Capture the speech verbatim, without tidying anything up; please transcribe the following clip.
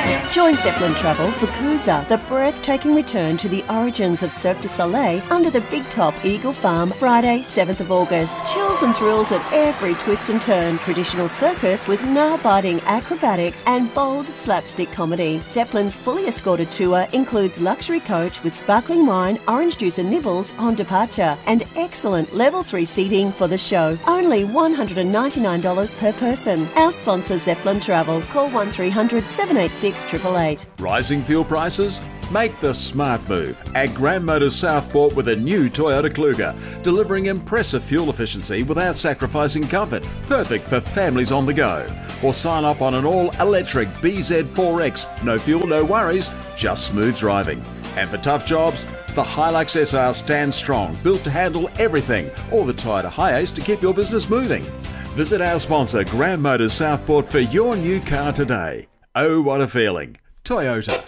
Join Zeppelin Travel for Cruiser, the breathtaking return to the origins of Cirque du Soleil under the Big Top Eagle Farm, Friday, seventh of August. Chills and thrills at every twist and turn. Traditional circus with nail-biting acrobatics and bold slapstick comedy. Zeppelin's fully escorted tour includes luxury coach with sparkling wine, orange juice and nibbles on departure, and excellent level three seating for the show. Only one hundred ninety-nine dollars per person. Our sponsor, Zeppelin Travel. Call one three hundred, seven eight six, eight eight eight. Rising fuel prices? Make the smart move at Graham Motors Southport with a new Toyota Kluger, delivering impressive fuel efficiency without sacrificing comfort, perfect for families on the go. Or sign up on an all-electric B Z four X, no fuel, no worries, just smooth driving. And for tough jobs, the Hilux S R stands strong, built to handle everything, or the Toyota Hiace to keep your business moving. Visit our sponsor, Graham Motors Southport, for your new car today. Oh, what a feeling. Toyota.